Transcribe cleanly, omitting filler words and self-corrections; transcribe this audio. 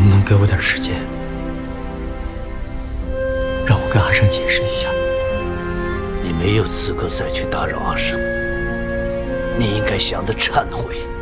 能不能给我点时间，让我跟阿胜解释一下？ 你没有资格再去打扰阿胜，你应该想着忏悔。